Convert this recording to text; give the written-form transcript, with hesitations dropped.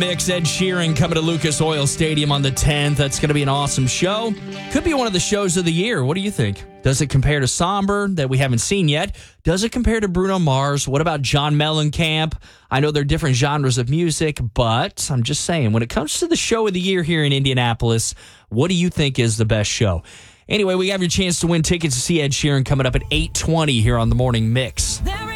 Mix, Ed Sheeran coming to Lucas Oil Stadium on the 10th. That's going to be an awesome show. Could be one of the shows of the year. What do you think? Does it compare to Somber that we haven't seen yet? Does it compare to Bruno Mars? What about John Mellencamp? I know they're different genres of music, but I'm just saying, when it comes to the show of the year here in Indianapolis, what do you think is the best show? Anyway, we have your chance to win tickets to see Ed Sheeran coming up at 8:20 here on The Morning Mix.